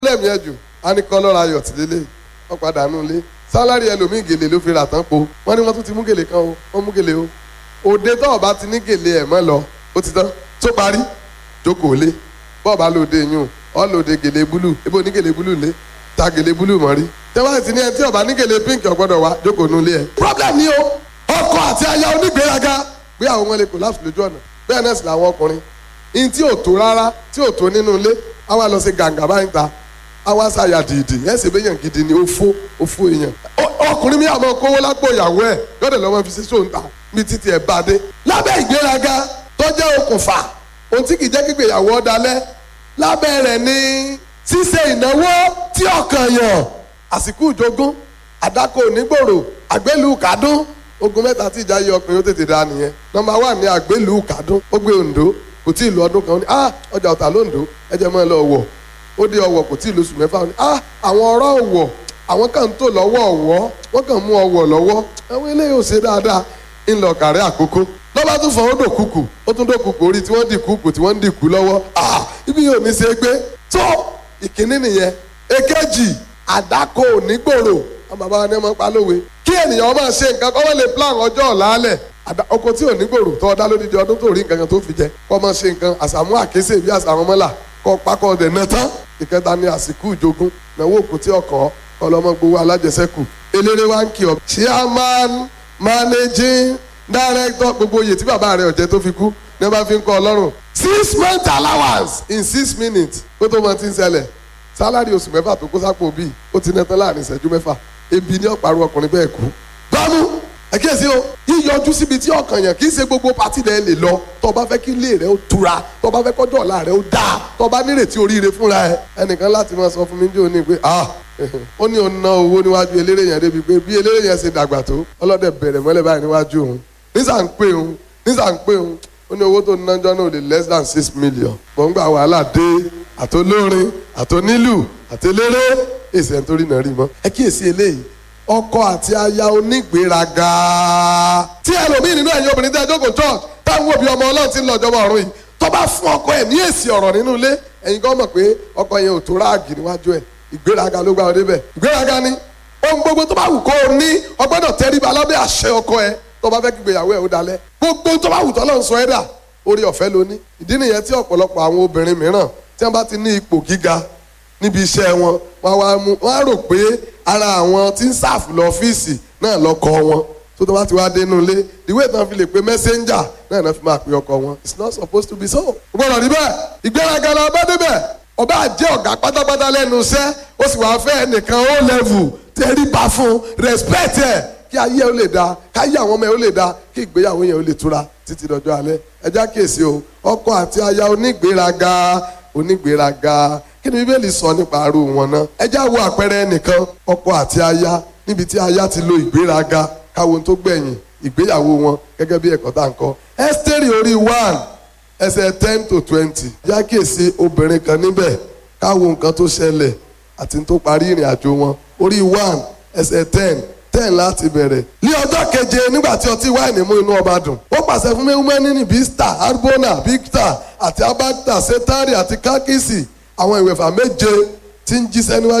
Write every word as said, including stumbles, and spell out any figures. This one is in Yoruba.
lẹ́mìí ẹ̀jù á ní kọ́ lọ́ra ayọ̀ tí lélẹ̀ wọ́n padà nù lé sálárì ẹlòmíì gèlè ló fi rà tán po wọ́n ní wọ́n tún ti mú gèlè kan o wọ́n mú gèlè o òde tó ọba ti ní gèlè ẹ̀ mọ́ lọ ó ti tán tó parí jókòó lé bọ́ọ̀bá lòde yún ọ lòde gèlè búlù ebo ní gèlè búlù lé ta gèlè búlù mọ́ rí tẹ́wọ́n ti ní ẹ tí ọba ní gèlè pínkì ọ̀gbọ́dọ̀ wá jókòó nù lé ẹ. problem ni o ọkọ àti aya onígbéraga bí àwọn ọmọ lè collapse lójú ọ̀nà bẹ́ẹ̀ náà sì làwọn ọkùnrin in tí ò tó rárá tí ò tó nínú ilé àwa lọ sí gàǹgà báyìí ta àwa ṣàyà dìídì ẹ̀ sì bẹ́yàn gidi ni ó fó ó fó èèyàn ọkùnrin mi àmọ́ kówó lápò ìyàwó ẹ̀ lọ́dẹ̀ lọ́mọ fi sí sóńtà bí títí ẹ̀ bá dé lábẹ́ ìgbéraga tó jẹ́ okùnfà ohun tí kì í jẹ́ kígbe ìyàwó ọ̀dalẹ̀ lábẹ́ rẹ̀ ni ṣíṣe ìnáwó tí ọkàn yàn àsìkò ìjogún àdákò onígbòrò àgbélùú kàdún ogun mẹ́ta tí ìjà yẹ ọkùnrin ó tètè dá nìyẹn nọ́mbà wà ní àgbélùú kàdún ó gbé Oǹdó kò tí ì lu ọdún kan ó ní ah ọjà ọ̀tà lóńdó ẹ jẹ́ mọ́ ẹ lọ wọ̀ ó dé Ọ̀wọ̀ kò tí ì lu oṣù mẹ́fà ó ní ah àwọn ọ̀rọ̀ Ọ̀wọ̀ àwọn kan tó lọ́wọ́ ọ̀wọ́ wọ́n kàn mú Ọ̀wọ̀ lọ́wọ́ àwọn eléyìí ò ṣe dáadáa ńlọ kàrẹ́ àkókò lọ́ba tún fọ ó dòkùkù ó tún dòkùkù orí tí wọ́n dìkùkù tí wọ́n dìkù lọ́wọ́ ah ibi yóò ní ṣe gbé tó ìkíní nìyẹn èkejì àdákò onígbòrò àwọn bàbá wa ní ọmọ pa lówe kí ènìyàn máa ṣe nǹkan kọ́ wọ́n lè plan ọjọ́ ọ̀la alẹ̀ ọkọ tí ò ní gbòòrò tó ọdá lódìdí ọdún tó rí nǹkan kan tó fi jẹ kọ́ máa ṣe nǹkan àsàmú àkéṣe bí àsàmú mọ́là kọ́ pákọ́ ọ̀dẹ̀ náà tán ìkẹta ní àsìkò ìjogún náwó òkú tí ọkọ̀ ọlọ́mọ gbowó alájẹsẹ́kù eléré wa ń kí ọ. chairman managing director gbogbo oyè tí bàbá rẹ̀ ọ̀jẹ̀ tó fi kú ní wọ́n bá fi ń kọ́ ọlọ́run six month allowance in six minutes kó tó mọ ti ń ṣẹlẹ̀ sálárì oṣù mẹ́fà tó kó sápò bíi ó ti nẹ́tán láàrin ìṣẹ́jú mẹ́fà ebi ní ọ̀pàrọ̀ ọkùnrin bẹ́ẹ̀ kú. bámu ẹ̀kíyèsí o yíyọjú síbi tí ọkàn yàn kì í ṣe gbogbo pàtí rẹ̀ lè lọ tó o bá fẹ́ kí ilé rẹ̀ ó tura tó o bá fẹ́ kọjọ́ ọ̀la rẹ̀ ó dáa tó o bá nírètí oríire fúnra ẹ̀ ẹnìkan láti máa sọ fún mi jẹ́ òní pé ah ó ní òun ná owó níwájú eléré yẹn débi pé bí eléré yẹn ṣe dàgbà tó ọlọ́dẹ bẹ̀rẹ̀ mọ́lẹ̀ báyìí níwájú òun nísà ń pè òun nísà ń pè òun ó ní owó tó ná jọ́ náà ò lè less than six million gbọ̀ngbà wàhálà dé àtolórin àtonílù àtẹléré èsì ẹ̀ ń torí náà rí mọ́ ẹ kíyèsí eléyìí ọkọ àti aya onígbéraga tí ẹlòmíì nínú ẹ̀yin obìnrin tẹ́ ẹ jókòó church táwọn òbí ọmọ ọlọ́run ti ń lọ ìjọba ọ̀run yìí tó bá fún ọkọ ẹ̀ ní èsì ọ̀rọ̀ nínú ilé ẹ̀yin gan mọ̀ pé ọkọ yẹn ò tó ráàgì níwájú ẹ̀ ìgbéraga ló gbá ọ débẹ̀ ìgbéraga ni ohun gbogbo tó bá wù kó o ní o gbọ́dọ̀ tẹríba lábẹ́ àṣẹ ọkọ ẹ tó bá fẹ́ kí ìgbéyàwó ẹ̀ ó dalẹ̀ gbogbo tó bá wù tọ́lọ́run sọ ẹ́ dà orí ọ̀fẹ́ ló ní ìdí nìyẹn tí ọ̀pọ̀lọpọ̀ àwọn obìnrin mìíràn tí wọ́n bá ti ní ipò gíga níbi iṣẹ́ wọn wọ́n wá mú wọ́n á rò pé ara àwọn tí ń sáàfù lọ ọ́fíìsì náà lọ́kọ wọn tó tó bá ti wá dénú ilé ìwé ìtàn fi lè pe messenger náà náà fi máa pe ọkọ wọn it's not supposed to be so. gbọ́dọ̀ rí bẹ́ẹ̀ ìgbéraga la bá débẹ̀ ọba àjẹ́ ọ̀gá pátápátá lẹ́nu iṣẹ́ ó sì wáá fẹ́ ẹnìkan ó level tẹríba fún respect ẹ̀ kí ayé ó lè da káyé àwọn ọmọ ẹ̀ ó lè da kí ìgbéyàwó yẹn ó lè túra títí dọjọ́ alẹ́ ẹ já kíyèsí o ọkọ àti aya onígbéraga onígbéraga kí ni bíbélì sọ nípa arú wọn náà ẹ já wo àpẹẹrẹ ẹnìkan ọkọ àti aya níbi tí aya ti lo ìgbéraga káwo tó gbẹ̀yìn ìgbéyàwó wọn gẹ́gẹ́ bí ẹ̀kọ́ tá à ń kọ́ Ẹ́sítérì orí one ẹsẹ̀ ten to twenty já kíyèsí obìnrin kan níbẹ̀ káwo nǹkan tó ṣẹlẹ̀ àti tó parí ìrìn àjò wọn orí one ẹsẹ̀ ten ten láti bẹ̀rẹ̀. ní ọjọ́ keje nígbà tí ọtí wáìnì mú inú ọba dùn ó pàṣẹ fún mẹ́wúmẹ́ni ní bístà arbona bíktà àti abagta setari àti kákísì àwọn ìwẹ̀fà méje tí ń jíṣẹ́ níwájú